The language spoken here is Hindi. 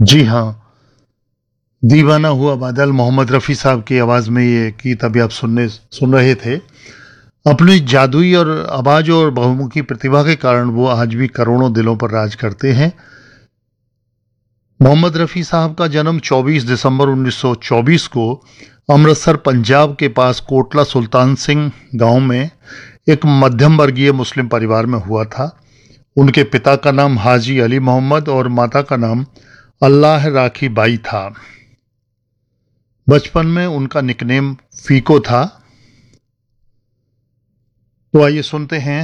जी हाँ, दीवाना हुआ बादल मोहम्मद रफ़ी साहब की आवाज़ में ये गीत अभी आप सुन रहे थे। अपनी जादुई और आवाज़ और बहुमुखी प्रतिभा के कारण वो आज भी करोड़ों दिलों पर राज करते हैं। मोहम्मद रफ़ी साहब का जन्म 24 दिसंबर 1924 को अमृतसर पंजाब के पास कोटला सुल्तान सिंह गांव में एक मध्यम वर्गीय मुस्लिम परिवार में हुआ था। उनके पिता का नाम हाजी अली मोहम्मद और माता का नाम अल्लाह राखी बाई था। बचपन में उनका निकनेम फीको था। तो आइए सुनते हैं